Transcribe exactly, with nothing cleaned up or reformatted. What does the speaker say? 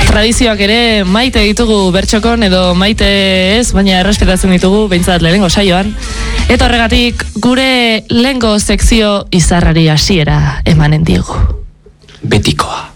tradizioak ere maite ditugu bertxokon edo maite ez, baina errespetatzen ditugu behintzat lehengo saioan. Eta horregatik gure lehengo sekzio izarrari hasiera emanen diegu. Betikoa.